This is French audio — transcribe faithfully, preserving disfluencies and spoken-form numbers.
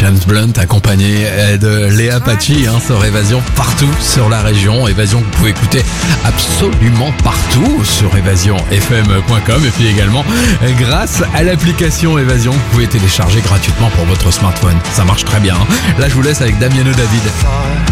James Blunt accompagné de Léa Pachi hein, sur Évasion partout sur la région. Évasion que vous pouvez écouter absolument partout sur évasion f m point com et puis également grâce à l'application Évasion que vous pouvez télécharger gratuitement pour votre smartphone. Ça marche très bien. Là je vous laisse avec Damiano David.